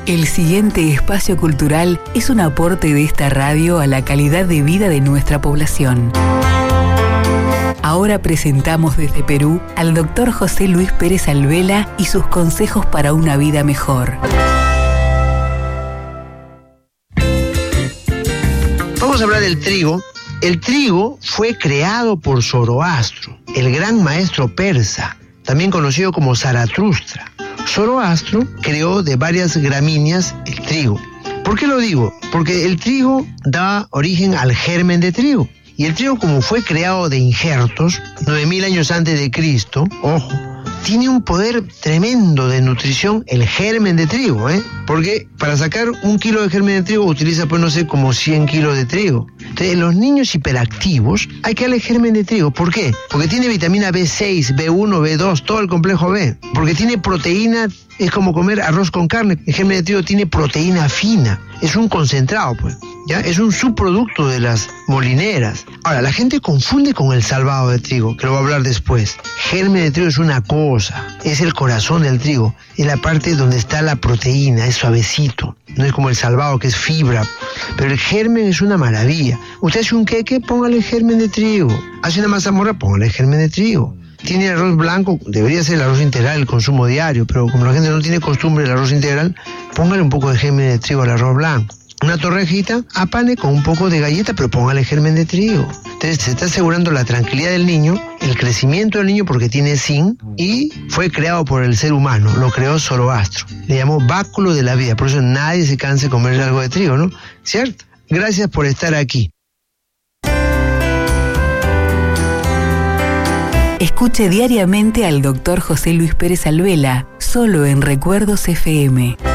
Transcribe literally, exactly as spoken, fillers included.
El siguiente espacio cultural es un aporte de esta radio a la calidad de vida de nuestra población. Ahora presentamos desde Perú al doctor José Luis Pérez Alvela y sus consejos para una vida mejor. Vamos a hablar del trigo. El trigo fue creado por Zoroastro, el gran maestro persa, también conocido como Zaratustra. Zoroastro creó de varias gramíneas el trigo. ¿Por qué lo digo? Porque el trigo da origen al germen de trigo. Y el trigo, como fue creado de injertos, nueve mil años antes de Cristo, ojo, tiene un poder tremendo de nutrición el germen de trigo, ¿eh? Porque para sacar un kilo de germen de trigo utiliza, pues no sé, como cien kilos de trigo. Entonces, en los niños hiperactivos hay que darle germen de trigo. ¿Por qué? Porque tiene vitamina B seis, B uno, B dos, todo el complejo B. Porque tiene proteína, es como comer arroz con carne. El germen de trigo tiene proteína fina. Es un concentrado, pues. ¿Ya? Es un subproducto de las molineras. Ahora, la gente confunde con el salvado de trigo, que lo voy a hablar después. Germen de trigo es una cosa, es el corazón del trigo, es la parte donde está la proteína, es suavecito. No es como el salvado, que es fibra. Pero el germen es una maravilla. Usted hace un queque, póngale germen de trigo. Hace una mazamorra, póngale germen de trigo. Tiene arroz blanco, debería ser el arroz integral, el consumo diario, pero como la gente no tiene costumbre del arroz integral, póngale un poco de germen de trigo al arroz blanco. Una torrejita, apane con un poco de galleta, pero póngale germen de trigo. Entonces se está asegurando la tranquilidad del niño, el crecimiento del niño porque tiene zinc y fue creado por el ser humano, lo creó Zoroastro. Le llamó báculo de la vida, por eso nadie se cansa de comer algo de trigo, ¿no? ¿Cierto? Gracias por estar aquí. Escuche diariamente al doctor José Luis Pérez Alvela, solo en Recuerdos F M.